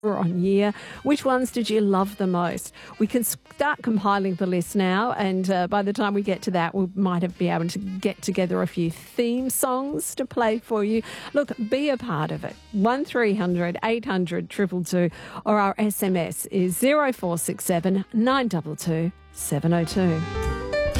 on year. Which ones did you love the most? We can start compiling the list now, and by the time we get to that, we might be able to get together a few theme songs to play for you. Look, be a part of it. 1300 800 222, or our SMS is 0467 922 702.